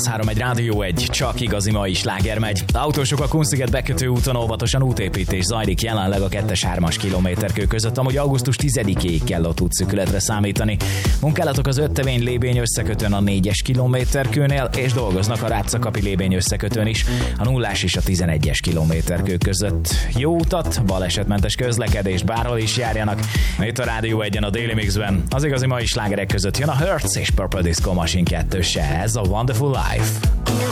103 egy Rádió 1, csak igazi mai sláger megy. Autósok a Kunsziget bekötő úton óvatosan útépítés zajlik jelenleg a 2-3-as kilométerkő között, amúgy augusztus 10-éig kell ott útszűkületre számítani. Munkálatok az Öttevény lébény összekötőn a 4-es kilométerkőnél, és dolgoznak a Rátszakapi lébény összekötőn is, a 0-as és a 11-es kilométerkő között. Jó utat, balesetmentes közlekedést, bárhol is járjanak. Itt a Rádió 1-en a Daily Mixben az igazi mai slágerek között jön a Hertz és Purple Disco Machine 2-se. Ez a Wonderful Life.